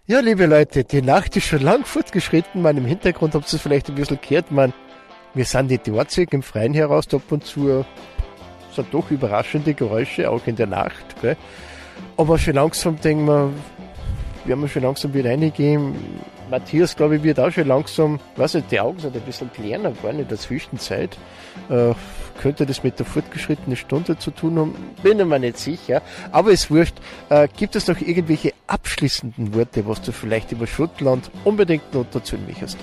Ja, liebe Leute, die Nacht ist schon lang fortgeschritten. Man, im Hintergrund habt ihr es vielleicht ein bisschen gehört. Wir sind nicht die Einzigen im Freien heraus, ab und zu sind doch überraschende Geräusche, auch in der Nacht. Gell? Aber schon langsam denken wir, werden wir schon langsam wieder reingehen. Matthias, glaube ich, wird auch schon langsam, weiß nicht, die Augen sind ein bisschen kleiner geworden in der Zwischenzeit. Könnte das mit der fortgeschrittenen Stunde zu tun haben? Bin ich mir nicht sicher. Aber ist wurscht. Gibt es noch irgendwelche abschließenden Worte, was du vielleicht über Schottland unbedingt noch dazu möchtest?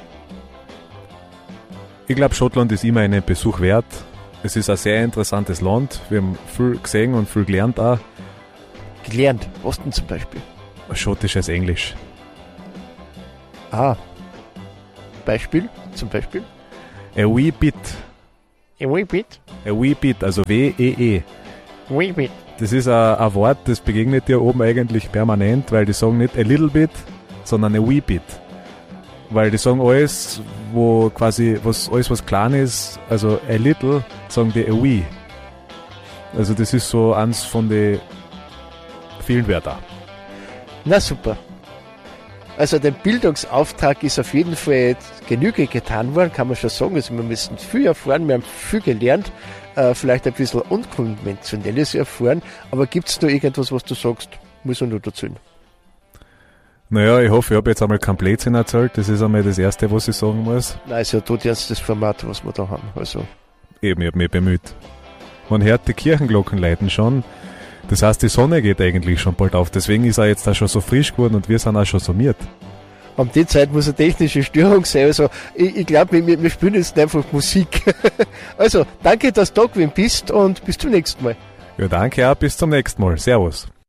Ich glaube, Schottland ist immer einen Besuch wert. Es ist ein sehr interessantes Land. Wir haben viel gesehen und viel gelernt auch. Gelernt? Was denn zum Beispiel? Schottisches Englisch. Ah. Beispiel? Zum Beispiel? A wee bit. A wee bit? A wee bit, also W-E-E. Wee bit. Das ist ein Wort, das begegnet dir oben eigentlich permanent, weil die sagen nicht a little bit, sondern a wee bit. Weil die sagen alles, was klein ist, also a little, sagen die a wee. Also das ist so eins von den vielen Wörtern. Na super. Also der Bildungsauftrag ist auf jeden Fall Genüge getan worden, kann man schon sagen. Also wir müssen viel erfahren, wir haben viel gelernt, vielleicht ein bisschen Unkonventionelles erfahren. Aber gibt es da irgendwas, was du sagst, muss man nur dazu? Naja, ich hoffe, ich habe jetzt einmal kein Blödsinn erzählt. Das ist einmal das Erste, was ich sagen muss. Nein, ist ja tot jetzt das Format, was wir da haben. Also. Eben, ich habe mich bemüht. Man hört die Kirchenglocken läuten schon. Das heißt, die Sonne geht eigentlich schon bald auf. Deswegen ist er jetzt auch schon so frisch geworden und wir sind auch schon summiert. Um die Zeit muss eine technische Störung sein. Also ich glaube, wir spielen jetzt einfach Musik. Also, danke, dass du da gewesen bist und bis zum nächsten Mal. Ja, danke auch. Bis zum nächsten Mal. Servus.